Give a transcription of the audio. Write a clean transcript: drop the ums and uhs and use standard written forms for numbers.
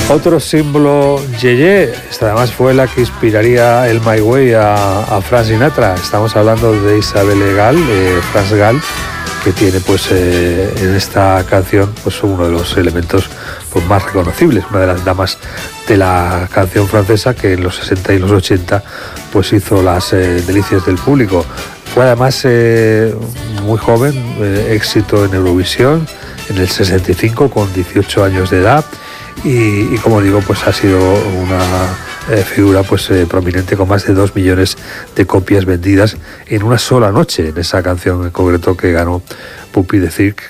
Otro símbolo Yeye, esta además fue la que inspiraría el My Way a Frank Sinatra. Estamos hablando de Isabelle Gall, France Gall, que tiene pues en esta canción pues uno de los elementos pues más reconocibles, una de las damas de la canción francesa que en los 60 y los 80 pues hizo las delicias del público. Fue además muy joven, éxito en Eurovisión en el 65 con 18 años de edad. Y como digo, pues ha sido una figura pues prominente con más de 2 millones de copias vendidas en una sola noche, en esa canción en concreto que ganó Puppy de Cirque,